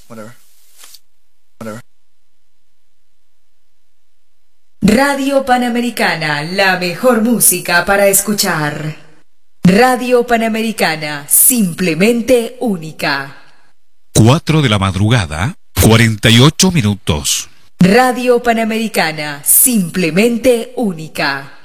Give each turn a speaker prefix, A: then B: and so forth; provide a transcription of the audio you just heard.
A: Whatever. Whatever.
B: Radio Panamericana, la mejor música para escuchar. Radio Panamericana, simplemente única.
C: 4 de la madrugada, 48 minutos.
B: Radio Panamericana, simplemente única.